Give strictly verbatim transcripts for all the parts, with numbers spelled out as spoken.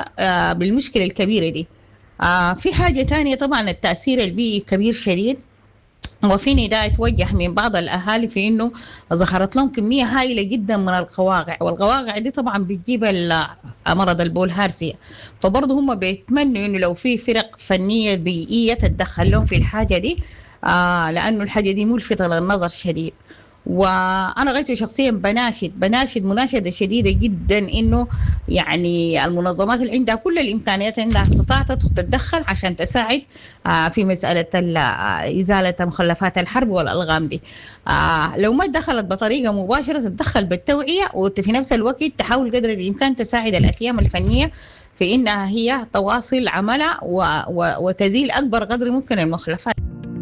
الدولة آه، بالمشكلة الكبيرة دي. آه، في حاجة تانية، طبعا التأثير البيئي كبير شديد، وفي نداء توجه من بعض الأهالي في إنه ظهرت لهم كمية هائلة جدا من القواقع، والقواقع دي طبعا بتجيب ال- مرض البولهارسيا. فبرضه هم بيتمنوا إنه لو في فرق فنية بيئية تتدخل لهم في الحاجة دي، آه لأنه الحاجة دي ملفتة للنظر شديد. وانا غايته شخصيا بناشد بناشد مناشده شديده جدا انه يعني المنظمات اللي عندها كل الامكانيات، عندها استطاعت تتدخل عشان تساعد آه، في مساله ال- آه، ازاله مخلفات الحرب والالغام دي. آه، لو ما دخلت بطريقه مباشره تتدخل بالتوعيه، وفي نفس الوقت تحاول قدر الامكان تساعد الاكيام الفنيه في انها هي تواصل عملها و- و- وتزيل اكبر قدر ممكن من المخلفات.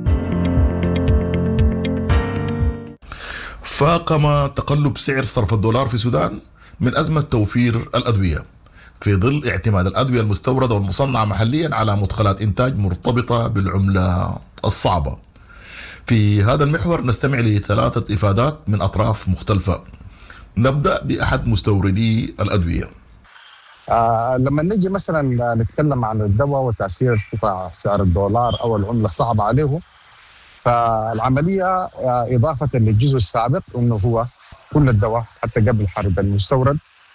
فاقم تقلب سعر صرف الدولار في السودان من أزمة توفير الأدوية، في ظل اعتماد الأدوية المستوردة والمصنعة محليا على مدخلات إنتاج مرتبطة بالعملة الصعبة. في هذا المحور نستمع لثلاثة إفادات من أطراف مختلفة. نبدأ بأحد مستوردي الأدوية. آه لما نجي مثلا نتكلم عن الدواء وتأثير ارتفاع سعر الدولار أو العملة الصعبة عليه، فالعملية آه إضافة للجزء السابق إنه هو كل الدواء حتى قبل حرب المستورد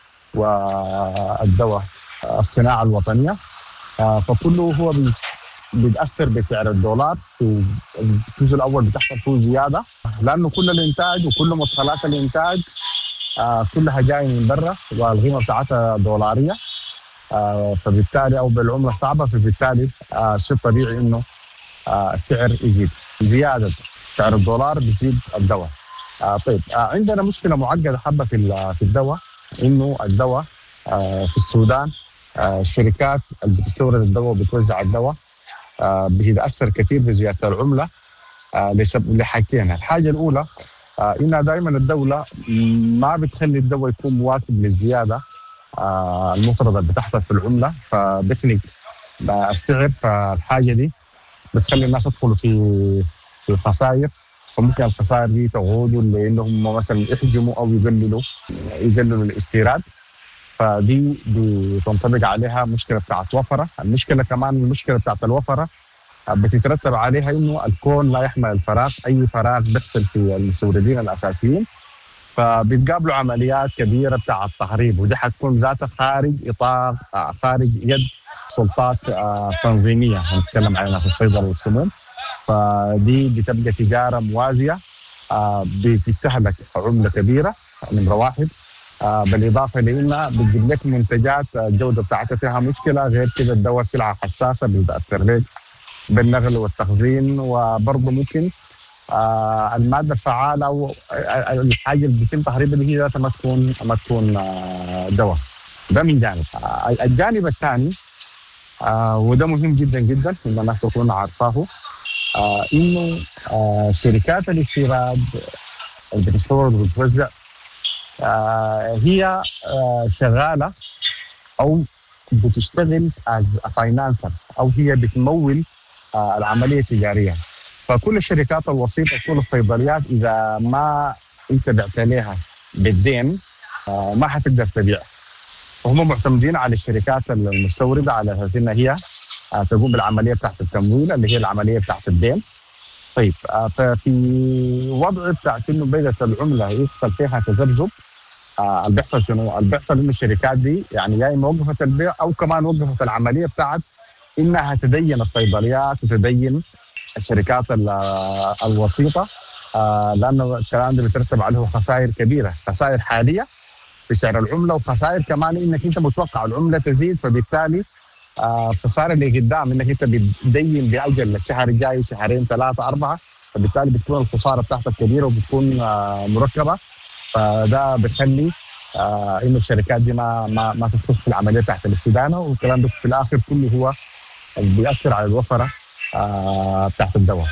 والدواء الصناعة الوطنية، آه فكله هو بيتأثر بسعر الدولار. في الجزء الأول بتحصل فيه زيادة لأنه كل الإنتاج وكل مدخلات الإنتاج آه كلها جاية من برا والقيمة بتاعتها دولارية، آه فبالتالي أو بالعملة الصعبة، فبالتالي آه شيء طبيعي إنه آه السعر يزيد. زيادة سعر الدولار بتزيد الدواء. آه طيب آه عندنا مشكلة معقدة حبة في في الدواء، إنه الدواء آه في السودان آه الشركات اللي بتستورد الدواء وبتوزع الدواء آه بتتأثر كثير بزيادة العملة آه لسبب لحاجتين. الحاجة الأولى آه إنها دائما الدولة ما بتخلي الدواء يكون مواكب للزيادة آه المفرطة اللي بتحصل في العملة، فبخنق آه السعر. فالحاجة دي بتخلي الناس يدخلوا في في الخسائر، فممكن الخسائر دي تقودوا لانهم مثلا يحجموا او يقللوا يقللوا الاستيراد، فدي بتنطبق عليها مشكله بتاعت وفره. المشكله كمان المشكله بتاعت الوفره بتترتب عليها انه الكون لا يحمل الفراغ، اي فراغ بيحصل في المستوردين الاساسيين فبيتقابلوا عمليات كبيره بتاعت تهريب، ودي حتكون ذاتها خارج اطار خارج يد سلطات تنظيميه هنتكلم عنها في الصيدله والسموم. فدي بتبقى تجاره موازيه بتستهلك عمله كبيره نمره واحد، بالاضافه لانها بتجيب لك منتجات الجوده بتاعتها فيها مشكله. غير كده الدواء سلعه حساسه بتاثر لك بالنقل والتخزين، وبرضه ممكن آه الماده الفعاله او الحاجه اللي بيتم تهريبها اللي هي ذاتها ما تكون ما تكون آه دواء. ده من جانب. آه الجانب الثاني آه وده مهم جدا جدا ان الناس تكون عارفاه، آه انه آه شركات الاستيراد اللي بتستورد وبتوزع آه هي آه شغاله او بتشتغل از فاينانسر او هي بتمول آه العمليه التجاريه. فكل الشركات الوسيطه كل الصيدليات اذا ما انت بعت لها بالدين آه ما حتقدر تبيع، وهم معتمدين على الشركات المستورده على اساس انها هي آه تقوم بالعمليه بتاعت التمويل اللي هي العمليه بتاعت الدين. طيب آه ففي وضع بتاعت انه بدات العمله يحصل فيها تذبذب، آه اللي بيحصل شنو؟ اللي بيحصل انه الشركات دي يعني يا اما وقفت البيع او كمان وقفت العمليه بتاعت انها تدين الصيدليات وتدين الشركات الوسيطه، آه لانه الكلام ده بيترتب عليه خسائر كبيره، خسائر حاليه في سعر العمله، وخسائر كمان انك انت متوقع العمله تزيد، فبالتالي آه خسائر اللي قدام انك انت بتدين باجل الشهر الجاي شهرين ثلاثه اربعه، فبالتالي بتكون الخساره بتاعتك كبيره وبتكون آه مركبه. فده بيخلي آه انه الشركات دي ما ما ما تدخل في العمليه بتاعت الاستدانه، والكلام ده في الاخر كله هو اللي بيأثر على الوفره آه بتاعت الدواء.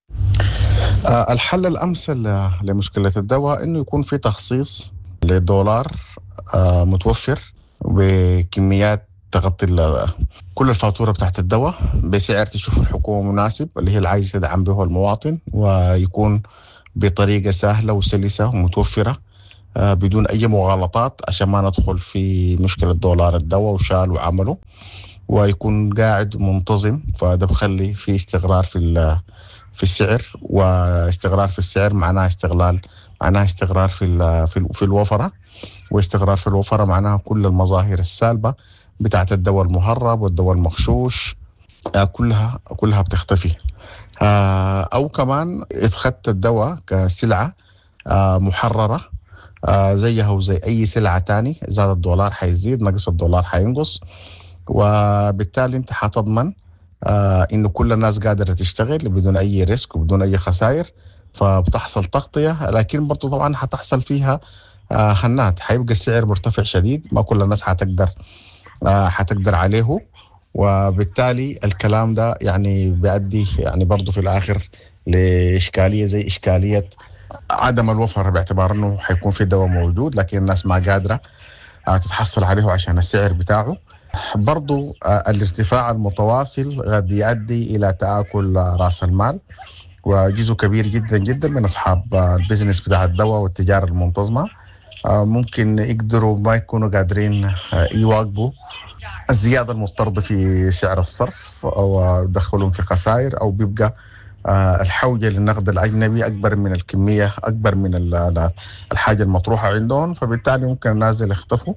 آه الحل الامثل لمشكله الدواء انه يكون في تخصيص للدولار آه متوفر بكميات تغطي كل الفاتوره بتاعت الدواء بسعر تشوف الحكومه مناسب اللي هي اللي عايزه تدعم به المواطن، ويكون بطريقه سهله وسلسه ومتوفره بدون أي مغالطات عشان ما ندخل في مشكلة دولار الدواء وشال وعمله، ويكون قاعد منتظم. فده بخلي في استقرار في في السعر، واستقرار في السعر معناه استغلال معناه استقرار في في الوفرة، واستقرار في الوفرة معناها كل المظاهر السالبة بتاعت الدواء المهرب والدواء المغشوش كلها كلها بتختفي. أو كمان اتخذت الدواء كسلعة محررة زيها وزي أي سلعة تاني، زاد الدولار حيزيد نقص الدولار حينقص، وبالتالي انت حتضمن إنه كل الناس قادرة تشتغل بدون أي ريسك وبدون أي خسائر، فبتحصل تغطية. لكن برضو طبعا حتحصل فيها هنات، حيبقى السعر مرتفع شديد، ما كل الناس حتقدر حتقدر عليه، وبالتالي الكلام ده يعني بيؤدي يعني برضو في الآخر لإشكالية زي إشكالية عدم الوفرة، باعتبار أنه حيكون في دواء موجود لكن الناس ما قادرة تتحصل عليه عشان السعر بتاعه. برضو الارتفاع المتواصل قد يؤدي إلى تآكل رأس المال، وجزء كبير جدا جدا من أصحاب البزنس بتاع الدواء والتجارة المنتظمة ممكن يقدروا ما يكونوا قادرين يواجبوا الزيادة المفترضة في سعر الصرف، أو يدخلهم في خسائر، أو بيبقى الحوجة للنقد الأجنبي أكبر من الكمية، أكبر من الحاجة المطروحة عندهم، فبالتالي ممكن الناس يختفوا.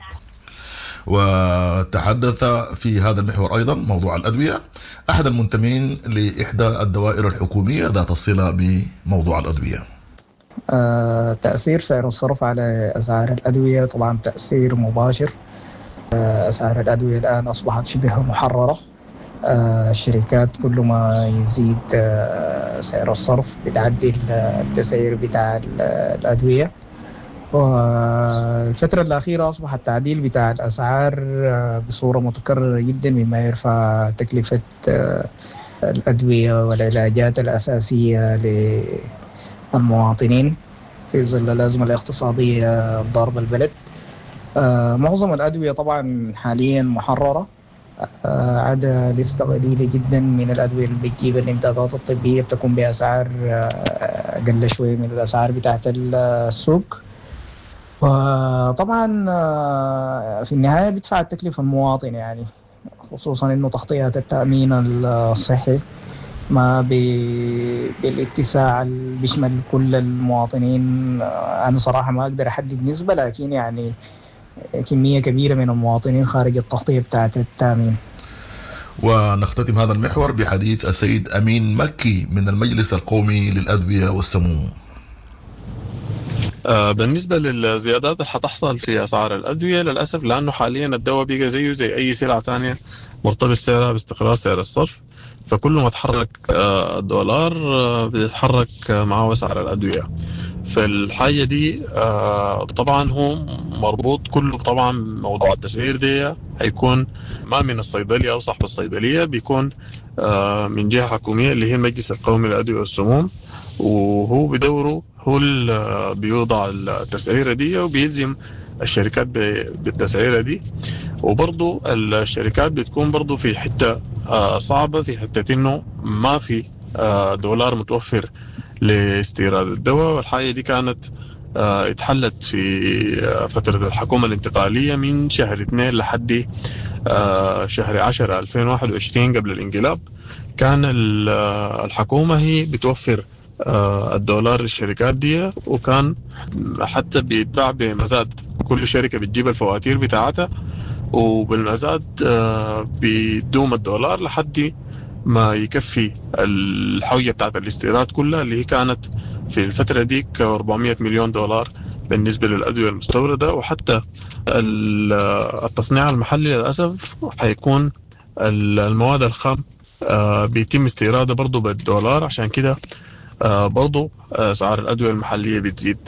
وتحدث في هذا المحور أيضا موضوع الأدوية أحد المنتمين لإحدى الدوائر الحكومية ذات الصلة بموضوع الأدوية. آه، تأثير سعر الصرف على أسعار الأدوية طبعا تأثير مباشر. آه، أسعار الأدوية الآن أصبحت شبه محررة. آه، الشركات كل ما يزيد آه، سعر الصرف بتعدي التسعير بتاع الأدوية. والفترة الأخيرة أصبح التعديل بتاع الأسعار بصورة متكررة جدا، مما يرفع تكلفة الأدوية والعلاجات الأساسية للمواطنين في ظل الأزمة الاقتصادية ضاربة البلد. معظم الأدوية طبعا حاليا محررة، عدا لسه قليلة جدا من الأدوية اللي بتجيب الإمدادات الطبية بتكون بأسعار أقل شوية من الأسعار بتاعت السوق. وطبعا في النهاية بيدفع التكلفة المواطن، يعني خصوصا إنه تغطية التأمين الصحي ما بالاتساع اللي بيشمل كل المواطنين. أنا صراحة ما أقدر أحدد نسبة، لكن يعني كمية كبيرة من المواطنين خارج التغطية بتاعة التأمين. ونختتم هذا المحور بحديث السيد أمين مكي من المجلس القومي للأدوية والسموم. بالنسبة للزيادات اللي حتحصل في أسعار الأدوية للأسف، لأنه حاليا الدواء بيجي زيه زي أي سلعة تانية مرتبط سعرها باستقرار سعر الصرف، فكل ما تحرك الدولار بيتحرك معه سعر الأدوية. فالحاجة دي طبعا هو مربوط كله طبعا موضوع التسعير دي هيكون ما من الصيدلية أو صاحب الصيدلية، بيكون من جهة حكومية اللي هي المجلس القومي للأدوية والسموم، وهو بدوره هو اللي بيوضع التسعيرة دي وبيلزم الشركات بالتسعيرة دي. وبرضو الشركات بتكون برضو في حتة صعبة، في حتة إنه ما في دولار متوفر لاستيراد الدواء، والحاجة دي كانت اتحلت في فترة الحكومة الانتقالية من شهر اثنين لحد شهر عشرة ألفين وواحد وعشرين قبل الانقلاب. كان الحكومة هي بتوفر الدولار للشركات دي، وكان حتى بيتباع بمزاد، كل شركة بتجيب الفواتير بتاعتها وبالمزاد بيدوم الدولار لحد ما يكفي الحوية بتاعت الاستيراد كلها، اللي هي كانت في الفترة دي أربعمائة مليون دولار بالنسبة للأدوية المستوردة. وحتى التصنيع المحلي للأسف حيكون المواد الخام بيتم استيرادها برضو بالدولار، عشان كده برضو أسعار الأدوية المحلية بتزيد.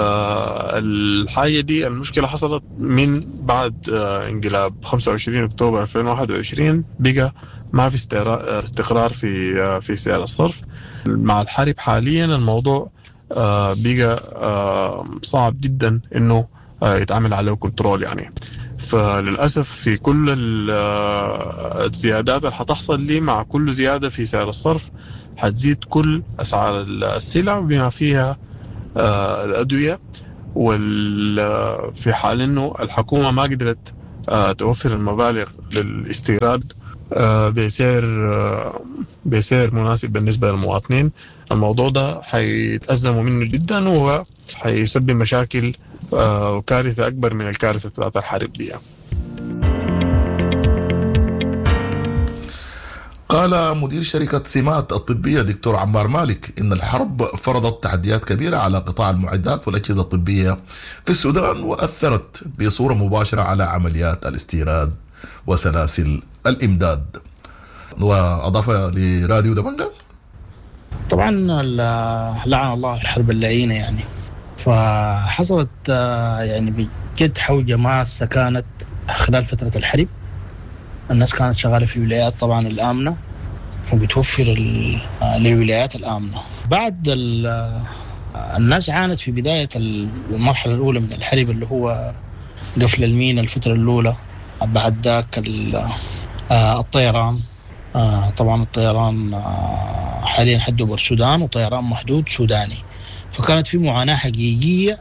فالحاجة دي المشكلة حصلت من بعد انقلاب خمسة وعشرين أكتوبر ألفين وواحد وعشرين، بقى ما في استقرار في في سعر الصرف. مع الحرب حاليا الموضوع بقى صعب جدا إنه يتعامل عليه كنترول يعني. فللأسف في كل الزيادات اللي حتحصل لي مع كل زيادة في سعر الصرف حتزيد كل أسعار السلع بما فيها الأدوية، وفي حال إنه الحكومة ما قدرت توفر المبالغ للاستيراد بسعر بسعر مناسب بالنسبة للمواطنين، الموضوع ده حيتأزموا منه جدا، وهو حيسبب مشاكل وكارثة أكبر من الكارثة بتاعت الحرب دي. قال مدير شركة سمات الطبية دكتور عمار مالك إن الحرب فرضت تحديات كبيرة على قطاع المعدات والأجهزة الطبية في السودان، وأثرت بصورة مباشرة على عمليات الاستيراد وسلاسل الإمداد. وأضاف لراديو دمنجة: طبعا لعن الله الحرب اللعينة، يعني فحصلت يعني بجد حوجة ماسة كانت خلال فترة الحرب. الناس كانت شغالة في الولايات طبعا الآمنة وبتوفر للولايات الآمنة. بعد الناس عانت في بداية المرحلة الأولى من الحرب اللي هو قفل المينا الفترة الأولى. بعد ذاك الطيران، طبعا الطيران حاليا حده بر السودان وطيران محدود سوداني، فكانت في معاناة حقيقية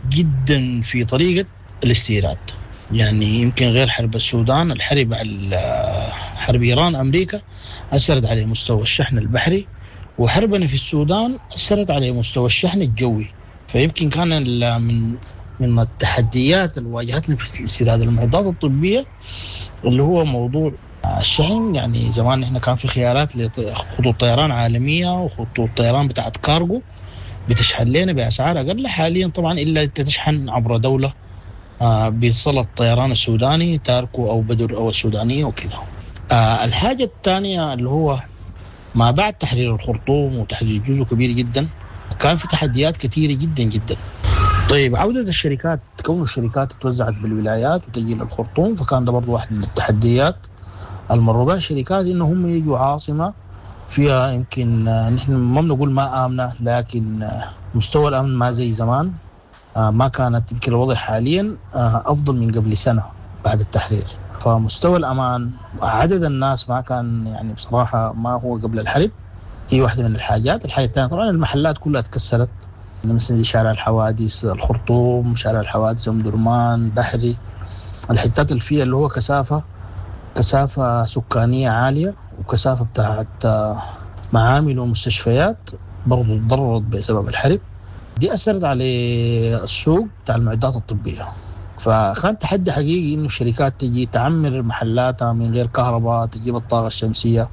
جدا في طريقة الاستيراد. يعني يمكن غير حرب السودان، الحرب على حرب إيران أمريكا أثرت على مستوى الشحن البحري، وحربنا في السودان أثرت على مستوى الشحن الجوي. فيمكن كان من من التحديات اللي واجهتنا في استيراد المعدات الطبية اللي هو موضوع الشحن. يعني زمان احنا كان في خيارات لخطوط طيران عالمية وخطوط طيران بتاعت كارغو بتشحن لنا بأسعار أقل. حاليا طبعا إلا تشحن عبر دولة آه بيصل الطيران السوداني تاركو أو بدر أو السودانية وكذا. آه الحاجة الثانية اللي هو ما بعد تحرير الخرطوم وتحرير جزء كبير جدا كان في تحديات كثيرة جدا جدا. طيب عودة الشركات، كون الشركات توزعت بالولايات وتجي للخرطوم، فكان ده برضو واحد من التحديات المروا بها الشركات إنهم يجوا عاصمة فيها يمكن نحن ما بنقول ما آمنة، لكن مستوى الأمن ما زي زمان. ما كانت يمكن الوضع حاليا أفضل من قبل سنة بعد التحرير. فمستوى الأمان وعدد الناس ما كان يعني بصراحة ما هو قبل الحرب. هي واحدة من الحاجات. الحاجة الثانية طبعا المحلات كلها تكسرت، مثل شارع الحوادث الخرطوم، شارع الحوادث أم درمان، بحري، الحتات اللي فيها اللي هو كثافة كثافة سكانية عالية وكثافة بتاعت معامل ومستشفيات برضو تضررت بسبب الحرب. دي أثرت على السوق بتاع المعدات الطبية. فكان تحدي حقيقي إنه الشركات تجي تعمر محلاتها من غير كهرباء، تجيب الطاقة الشمسية.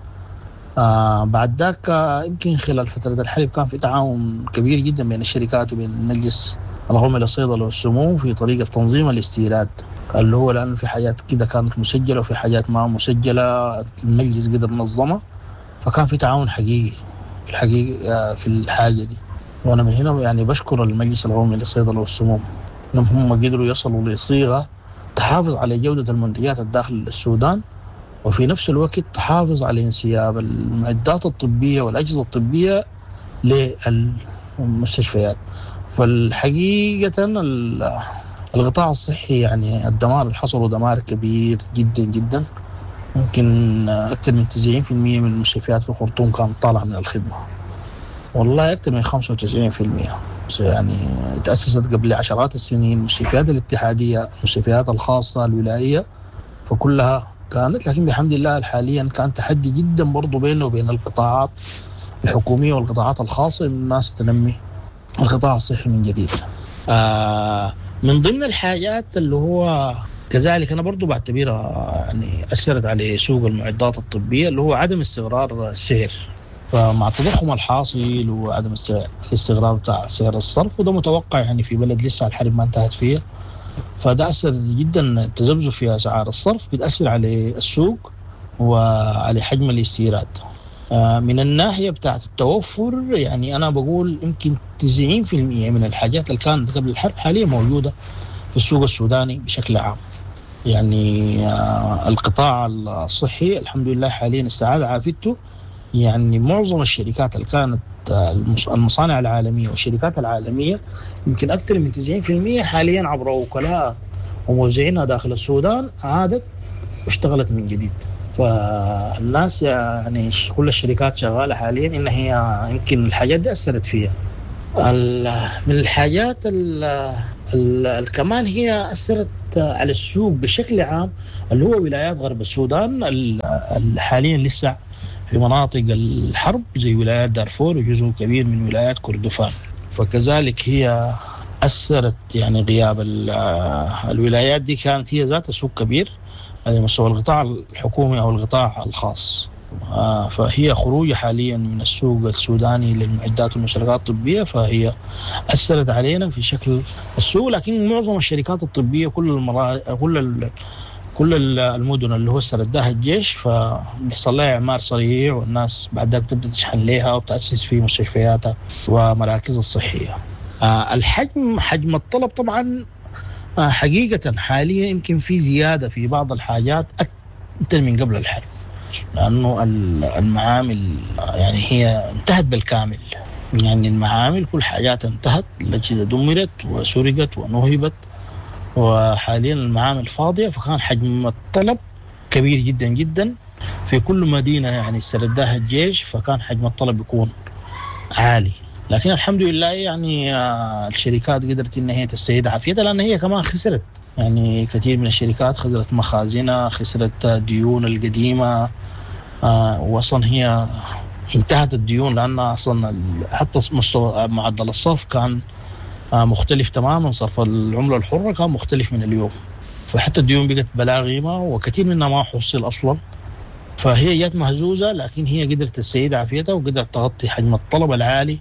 آه بعد ذاك يمكن خلال فترة الحرب كان في تعاون كبير جدا بين الشركات وبين المجلس القومي للصيدلة والسموم في طريقة تنظيم الاستيراد، اللي هو لأنه في حاجات كده كانت مسجلة وفي حاجات ما مسجلة المجلس قدر منظمة. فكان في تعاون حقيقي الحقيقي في الحاجة دي. وأنا من هنا يعني بشكر المجلس القومي للصيدلة والسموم إنهم هم قدروا يصلوا لصيغة تحافظ على جودة المنتجات الداخل السودان، وفي نفس الوقت تحافظ على انسياب المعدات الطبية والأجهزة الطبية للمستشفيات. فالحقيقة القطاع الصحي يعني الدمار اللي حصله دمار كبير جدا جدا. ممكن أكثر من تسعين بالمئة من المستشفيات في الخرطوم كانت طالعة من الخدمة، والله أكثر من خمسة وتسعين بالمئة. يعني تأسست قبل عشرات السنين المستشفيات الاتحادية، المستشفيات الخاصة الولائية، فكلها كانت، لكن بحمد الله حاليا كان تحدي جدا برضو بينه وبين القطاعات الحكومية والقطاعات الخاصة إن الناس تنمي القطاع الصحي من جديد. آه من ضمن الحاجات اللي هو كذلك أنا برضو بعتبرها يعني أثرت على سوق المعدات الطبية اللي هو عدم استقرار السعر. فمع التضخم الحاصل وعدم الاستقرار بتاع سعر الصرف، وده متوقع يعني في بلد لسه الحرب ما انتهت فيها، فده أثر جدا. التذبذب في أسعار الصرف بتأثر على السوق وعلى حجم الاستيراد. من الناحية بتاعت التوفر يعني أنا بقول يمكن تسعين بالمئة من الحاجات اللي كانت قبل الحرب حاليا موجودة في السوق السوداني بشكل عام. يعني القطاع الصحي الحمد لله حاليا استعاد عافيته. يعني معظم الشركات اللي كانت المصانع العالمية والشركات العالمية يمكن أكثر من تسعين بالمئة حاليا عبر وكلاء وموزعينها داخل السودان عادت واشتغلت من جديد. فالناس يعني كل الشركات شغالة حاليا إن هي يمكن الحاجات دي أثرت فيها. من الحاجات كمان هي أثرت على السوق بشكل عام، اللي هو ولايات غرب السودان حاليا لسه في مناطق الحرب زي ولايات دارفور وجزء كبير من ولايات كردفان. فكذلك هي أثرت، يعني غياب الولايات دي كانت هي ذات سوق كبير على مستوى القطاع الحكومي أو القطاع الخاص. فهي خروج حاليا من السوق السوداني للمعدات والمشتركات الطبية، فهي أثرت علينا في شكل السوق. لكن معظم الشركات الطبية كل المرا... كل ال... كل المدن اللي هو استردها الجيش فبيحصل لها إعمار سريع، والناس بعد ذلك تبدأ تشحن لها وتأسس في مستشفياتها ومراكز الصحية. آه الحجم حجم الطلب طبعا آه حقيقة حاليا يمكن في زيادة في بعض الحاجات أكثر من قبل الحرب، لأنه المعامل يعني هي انتهت بالكامل. يعني المعامل كل حاجات انتهت، الأجهزة دمرت وسرقت ونهبت، وحاليا المعامل فاضية. فكان حجم الطلب كبير جدا جدا في كل مدينة يعني استردها الجيش، فكان حجم الطلب يكون عالي. لكن الحمد لله يعني الشركات قدرت إن هي تستعيد عافيتها، لأن هي كمان خسرت. يعني كثير من الشركات خسرت مخازنها، خسرت ديون القديمة، وأصلا هي انتهت الديون، لأن أصلا حتى مستوى معدل الصرف كان مختلف تماما. صرف العملة الحرة كان مختلف من اليوم، فحتى الديون بقت بلا قيمة وكثير منها ما حصل أصلا. فهي جات مهزوزة، لكن هي قدرت تستعيد عافيتها وقدرت تغطي حجم الطلب العالي.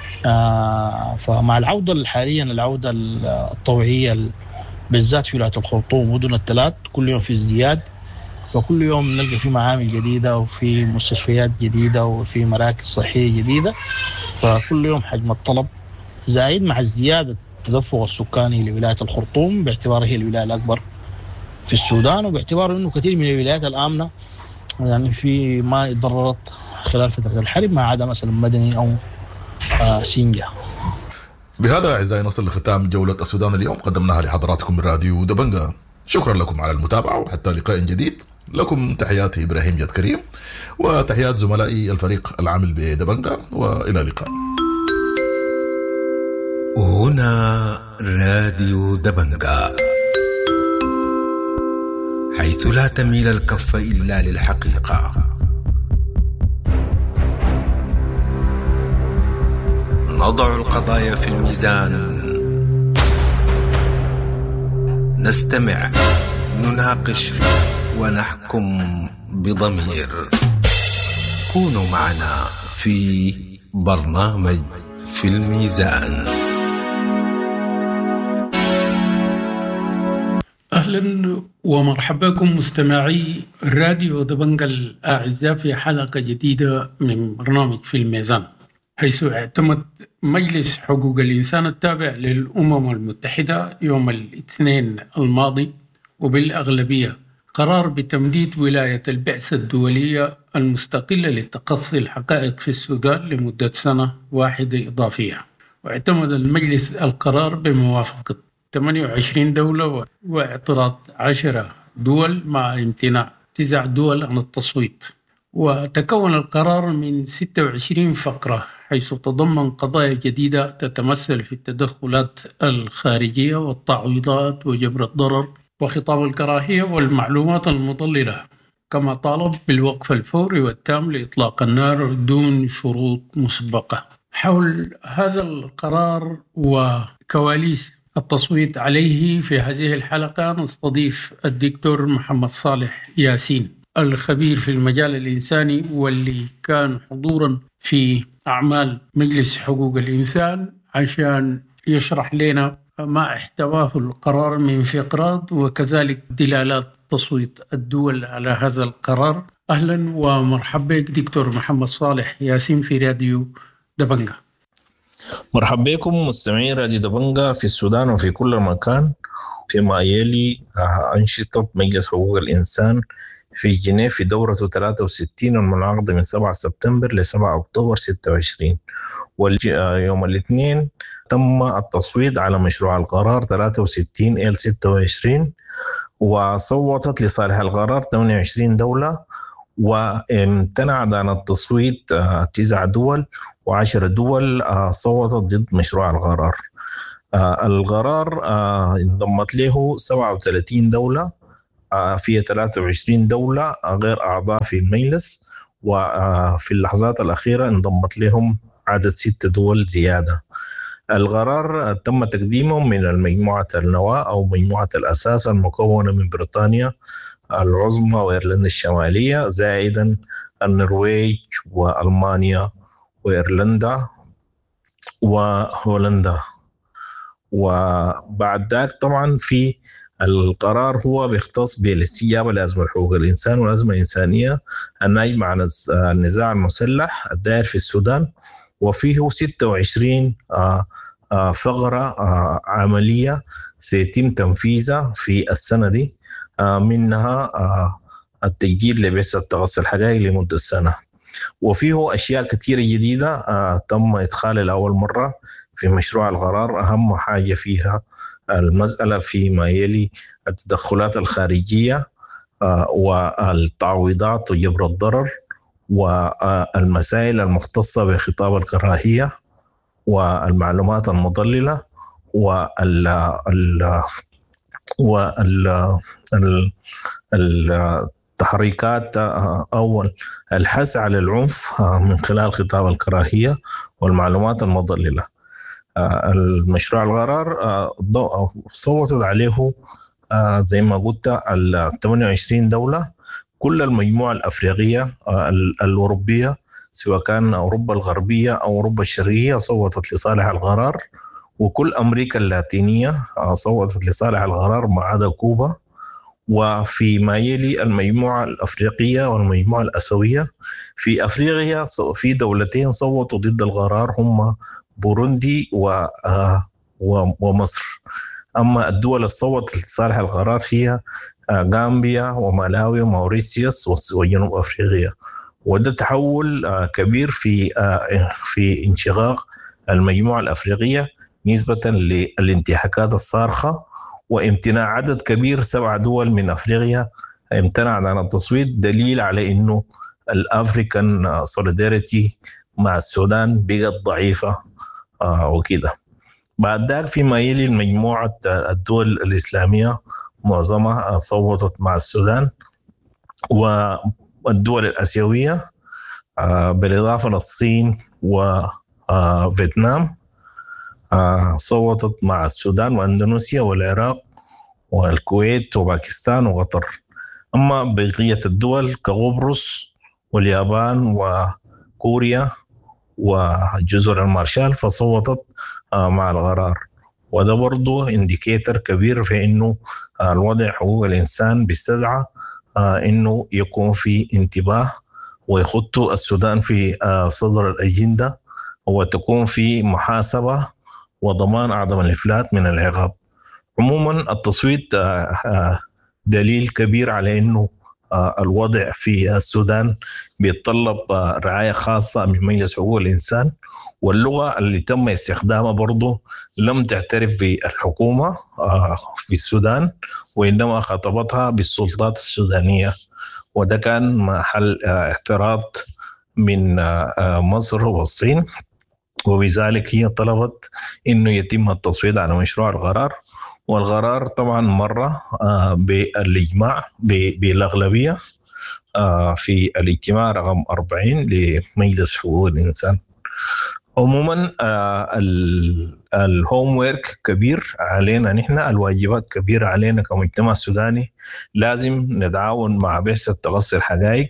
فمع العودة حاليا العودة الطوعية بالذات في ولاية الخرطوم ومدن الثلاث كل يوم في ازدياد، وكل يوم نلقى في معامل جديدة وفي مستشفيات جديدة وفي مراكز صحية جديدة. فكل يوم حجم الطلب زايد مع زيادة التدفق السكاني لولاية الخرطوم، باعتبارها هي الولاية الأكبر في السودان، وباعتبار أنه كثير من الولايات الآمنة يعني في ما ضررت خلال فترة الحرب، ما عدا مثلا مدني أو آه سينجا. بهذا أعزائي نصل لختام جولة السودان اليوم، قدمناها لحضراتكم من راديو دبنجة. شكرا لكم على المتابعة، وحتى لقاء جديد. لكم تحياتي إبراهيم جد كريم، وتحيات زملائي الفريق العامل بدبنجة، وإلى اللقاء. هنا راديو دبنجة، حيث لا تميل الكف إلا للحقيقة. نضع القضايا في الميزان، نستمع، نناقش ونحكم بضمير. كونوا معنا في برنامج في الميزان. أهلا ومرحبا بكم مستمعي راديو دبنجة الأعزاء في حلقة جديدة من برنامج في الميزان، حيث اعتمد مجلس حقوق الإنسان التابع للأمم المتحدة يوم الاثنين الماضي وبالأغلبية قرار بتمديد ولاية البعثة الدولية المستقلة لتقصي الحقائق في السودان لمدة سنة واحدة إضافية. واعتمد المجلس القرار بموافقة ثمانية وعشرين دولة واعتراض عشرة دول، مع امتناع تسع دول عن التصويت. وتكون القرار من ستة وعشرين فقرة، حيث تضمن قضايا جديدة تتمثل في التدخلات الخارجية والتعويضات وجبر الضرر وخطاب الكراهية والمعلومات المضللة، كما طالب بالوقف الفوري والتام لإطلاق النار دون شروط مسبقة. حول هذا القرار وكواليس التصويت عليه في هذه الحلقة نستضيف الدكتور محمد صالح ياسين، الخبير في المجال الإنساني واللي كان حضورا في أعمال مجلس حقوق الإنسان، عشان يشرح لنا ما احتواه القرار من فقرات وكذلك دلالات تصويت الدول على هذا القرار. أهلا ومرحبا بك دكتور محمد صالح ياسين في راديو دبنجة. مرحبا بكم مستمعين راديو دبنجة في السودان وفي كل مكان. فيما يلي أنشطة مجلس حقوق الإنسان في جنيف في دورته ثلاثة وستين المنعقدة من سبعة سبتمبر ل سبعة أكتوبر ستة وعشرين، ويوم الاثنين تم التصويت على مشروع القرار ثلاثة وستين إلى ستة وعشرين، وصوتت لصالح القرار ثمانية وعشرين دولة، وامتنعت عن التصويت تسع دول، وعشر دول صوتت ضد مشروع القرار. آه القرار آه انضمت له سبعة وثلاثين دولة، آه فيها ثلاثة وعشرين دولة غير أعضاء في المجلس، وفي اللحظات الأخيرة انضمت لهم عدد ست دول زيادة. القرار تم تقديمه من المجموعة النواة أو مجموعة الأساس المكونة من بريطانيا العظمى وإيرلندا الشمالية، زائدا النرويج وألمانيا وإيرلندا وهولندا. وبعد ذلك طبعا في القرار هو بيختص بالاستجابة لأزمة حقوق الإنسان والأزمة الإنسانية الناجمة عن النزاع المسلح الدائر في السودان، وفيه ستة وعشرين فقرة عملية سيتم تنفيذها في السنة دي، منها التجديد لبعثة تغطية الحقائق لمدة سنة. وفيه أشياء كثيرة جديدة تم إدخالها لأول مرة في مشروع القرار. أهم حاجة فيها المسألة فيما يلي التدخلات الخارجية والتعويضات وجبر الضرر، والمسائل المختصة بخطاب الكراهية والمعلومات المضللة وال ال وال التحريكات أو الحث على العنف من خلال خطاب الكراهية والمعلومات المضللة. المشروع القرار صوتت عليه زي ما قلت ال ثمانية وعشرين دولة، كل المجموعة الأفريقية الأوروبية سواء كان أوروبا الغربية أو أوروبا الشرقية صوتت لصالح القرار، وكل أمريكا اللاتينية صوتت لصالح القرار ما عدا كوبا. وفيما يلي المجموعة الأفريقية والمجموعة الآسيوية، في أفريقيا في دولتين صوتوا ضد القرار هم بوروندي ومصر. أما الدول اللي صوتت لصالح القرار هي غامبيا ومالاوي وموريتسيوس وجنوب أفريقيا. وده تحول كبير في في انشقاق المجموعة الأفريقية نسبة للانتهاكات الصارخة، وامتناع عدد كبير سبع دول من أفريقيا امتنع عن التصويت، دليل على إنه الأفريكان سوليداريتي مع السودان بقت ضعيفة وكده. بعد ذلك فيما يلي المجموعة الدول الإسلامية معظمها صوتت مع السودان، والدول الآسيوية بالإضافة للصين وفيتنام صوتت مع السودان وأندونيسيا والعراق والكويت وباكستان وقطر. أما بقية الدول كقبرص واليابان وكوريا وجزر المارشال فصوتت مع القرار. وده برضو انديكيتر كبير في انه الوضع حقوق الانسان بيستدعى انه يكون في انتباه ويخط السودان في صدر الاجنده، وتكون في محاسبه وضمان عدم الافلات من العقاب. عموما التصويت دليل كبير على انه الوضع في السودان بيتطلب رعايه خاصه من مجلس حقوق الانسان، واللغة اللي تم استخدامها برضو لم تعترف بالحكومة في السودان، وإنما خاطبتها بالسلطات السودانية، وده كان محل اعتراض من مصر والصين، وبذلك هي طلبت إنه يتم التصويت على مشروع القرار. والقرار طبعا مرة بالإجماع بالأغلبية في الاجتماع رقم أربعين لمجلس حقوق الإنسان. عموما الهوم ويرك كبير علينا نحن، الواجبات كبيرة علينا كمجتمع سوداني. لازم نتعاون مع بعثة تغطية الحقائق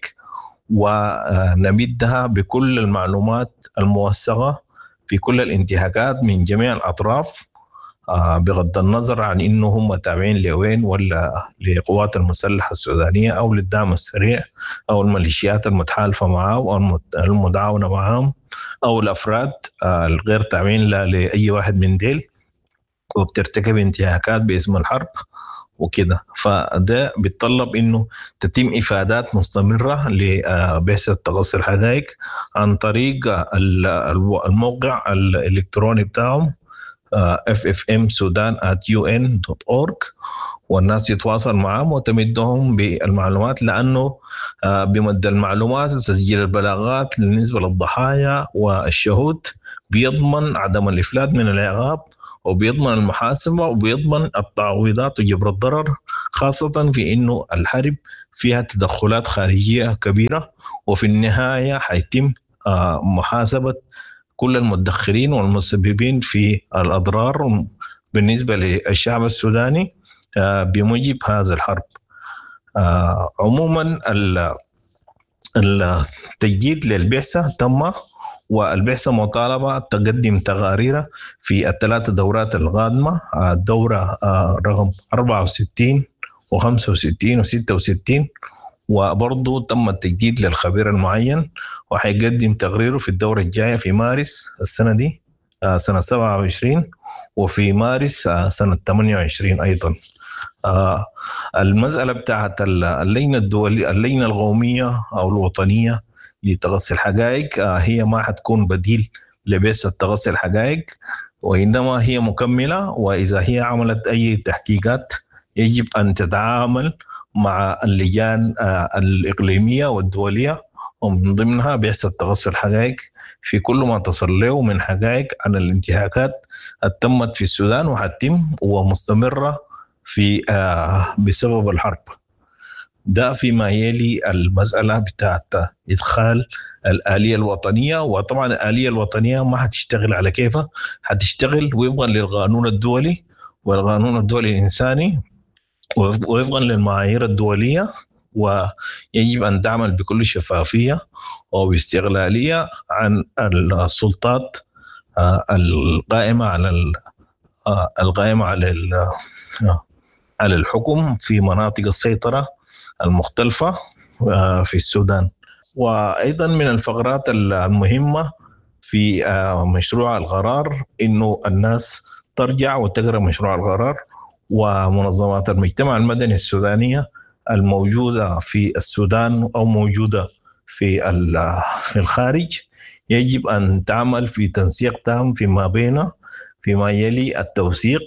ونمدها بكل المعلومات الموثقة في كل الانتهاكات من جميع الأطراف، بغض النظر عن إنه هم تابعين لوين ولا لقوات المسلحة السودانية أو للدعم السريع أو الميليشيات المتحالفة معه أو المدعونة معهم أو الأفراد الغير تابعين لأي واحد من ديل وبترتكب انتهاكات باسم الحرب وكده. فده بيتطلب إنه تتم إفادات مستمرة لبعثة تغطية الحقائق عن طريق الموقع الإلكتروني بتاعهم اف اف ام سودان آت يو إن دوت أورج، والناس يتواصل معهم وتمدهم بالمعلومات، لأنه بمد المعلومات وتسجيل البلاغات بالنسبة للضحايا والشهود بيضمن عدم الإفلات من العقاب وبيضمن المحاسبة وبيضمن التعويضات وجبر الضرر، خاصة في إنه الحرب فيها تدخلات خارجية كبيرة، وفي النهاية حيتم محاسبة كل المتدخلين والمسببين في الأضرار بالنسبة للشعب السوداني بموجب هذا الحرب. عموما التجديد للبعثة تم، والبعثة مطالبة تقدم تقارير في الثلاث دورات القادمة، الدورة رقم أربعة وستين وخمسة وستين وستة وستين، وبرضو تم التجديد للخبير المعين وحيقدم تقريره في الدورة الجاية في مارس السنة دي سنة سبعة وعشرين، وفي مارس سنة ثمانية وعشرين أيضا. المسألة بتاعت اللجنة الدولية اللجنة القومية أو الوطنية لتغطي الحقائق هي ما حتكون بديل لبعثة تغطي الحقائق، وإنما هي مكملة، وإذا هي عملت أي تحقيقات يجب أن تتعامل مع اللجان الإقليمية والدولية، ومن ضمنها بعثة تغطي الحقائق في كل ما تصل له من حقائق عن الانتهاكات التمت في السودان وحتم ومستمرة في بسبب الحرب. ده فيما يلي المسألة بتاعت إدخال الآلية الوطنية. وطبعا الآلية الوطنية ما هتشتغل على كيفها، هتشتغل وفقا للقانون الدولي والقانون الدولي الإنساني ووفقا للمعايير الدولية، ويجب أن تعمل بكل شفافية وباستقلالية عن السلطات القائمة على القائمة على على الحكم في مناطق السيطرة المختلفة في السودان. وأيضا من الفقرات المهمة في مشروع القرار إنه الناس ترجع وتقرأ مشروع القرار، ومنظمات المجتمع المدني السودانية الموجودة في السودان أو موجودة في في الخارج يجب أن تعمل في تنسيق تام فيما بين فيما يلي التوثيق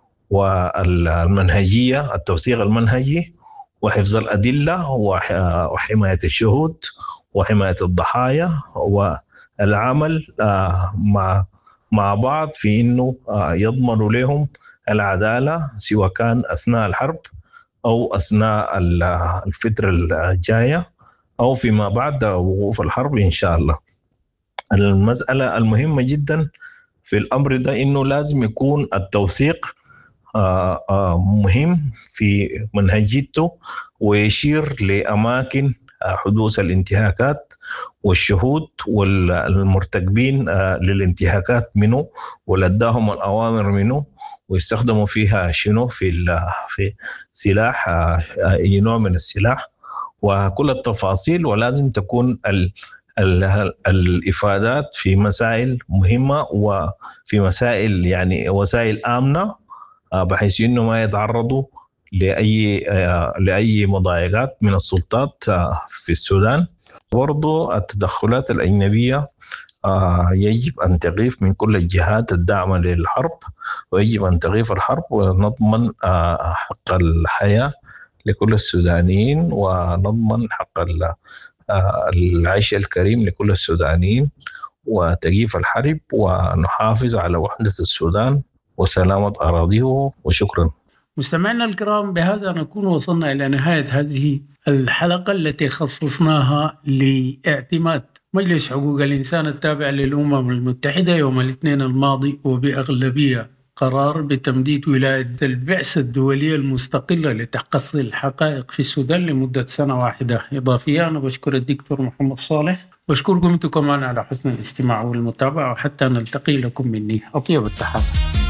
والمنهجية، التوثيق المنهجي وحفظ الأدلة وحماية الشهود وحماية الضحايا، والعمل مع مع بعض في إنه يضمنوا لهم العدالة سواء كان أثناء الحرب أو أثناء الفترة الجاية أو فيما بعد وقوف الحرب إن شاء الله. المسألة المهمة جدا في الأمر ده إنه لازم يكون التوثيق مهم في منهجيته، ويشير لأماكن حدوث الانتهاكات والشهود والمرتكبين للانتهاكات منه ولداهم الأوامر منه، ويستخدموا فيها شنو في في سلاح، أي نوع من السلاح، وكل التفاصيل. ولازم تكون ال ال الإفادات في مسائل مهمة وفي مسائل يعني وسائل آمنة، بحيث إنه ما يتعرضوا لأي لأي مضايقات من السلطات في السودان. برضو التدخلات الأجنبية يجب أن تقف من كل الجهات الداعمة للحرب، ويجب أن تقف الحرب ونضمن حق الحياة لكل السودانيين، ونضمن حق العيش الكريم لكل السودانيين، وتقيف الحرب ونحافظ على وحدة السودان وسلامة أراضيه. وشكرا. مستمعينا الكرام، بهذا نكون وصلنا إلى نهاية هذه الحلقة التي خصصناها لاعتماد مجلس حقوق الإنسان التابع للأمم المتحدة يوم الاثنين الماضي وبأغلبية قرار بتمديد ولاية البعثة الدولية المستقلة لتحقيق الحقائق في السودان لمدة سنة واحدة إضافية. أنا بشكر الدكتور محمد صالح، بشكركم أنتم كمان على حسن الاستماع والمتابعة، وحتى نلتقي لكم مني أطيب التحيات.